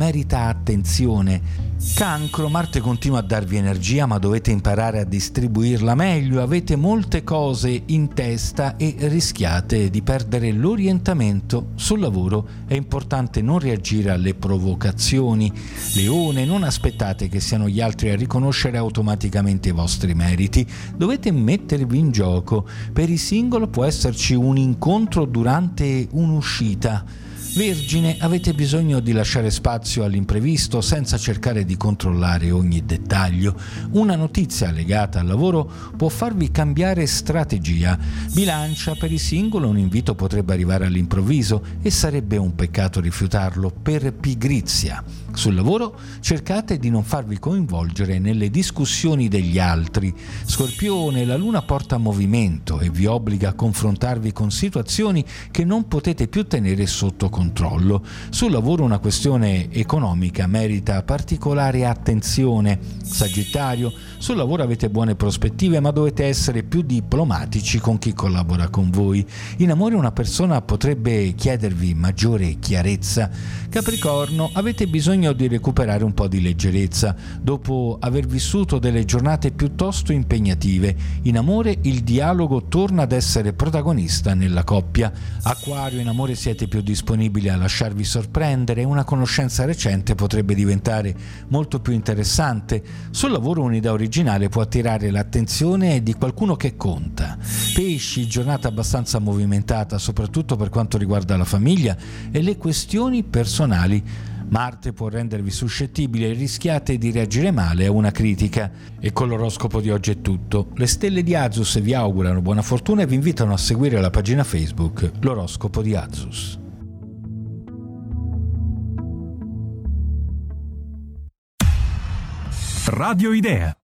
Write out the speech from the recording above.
merita attenzione. Cancro, Marte continua a darvi energia, ma dovete imparare a distribuirla meglio. Avete molte cose in testa e rischiate di perdere l'orientamento. Sul lavoro è importante non reagire alle provocazioni. Leone, non aspettate che siano gli altri a riconoscere automaticamente i vostri meriti. Dovete mettervi in gioco. Per i single può esserci un incontro durante un'uscita. Vergine, avete bisogno di lasciare spazio all'imprevisto senza cercare di controllare ogni dettaglio. Una notizia legata al lavoro può farvi cambiare strategia. Bilancia, per i single un invito potrebbe arrivare all'improvviso e sarebbe un peccato rifiutarlo per pigrizia. Sul lavoro cercate di non farvi coinvolgere nelle discussioni degli altri. Scorpione, la luna porta movimento e vi obbliga a confrontarvi con situazioni che non potete più tenere sotto controllo. Sul lavoro una questione economica merita particolare attenzione. Sagittario, sul lavoro avete buone prospettive, ma dovete essere più diplomatici con chi collabora con voi. In amore una persona potrebbe chiedervi maggiore chiarezza. Capricorno, avete bisogno di recuperare un po' di leggerezza dopo aver vissuto delle giornate piuttosto impegnative. In amore il dialogo torna ad essere protagonista nella coppia. Acquario, in amore siete più disponibili a lasciarvi sorprendere e una conoscenza recente potrebbe diventare molto più interessante. Sul lavoro un'idea originale può attirare l'attenzione di qualcuno che conta. Pesci, giornata abbastanza movimentata soprattutto per quanto riguarda la famiglia e le questioni personali. Marte può rendervi suscettibili e rischiate di reagire male a una critica. E con l'oroscopo di oggi è tutto. Le stelle di Azus vi augurano buona fortuna e vi invitano a seguire la pagina Facebook L'oroscopo di Azus. Radio Idea.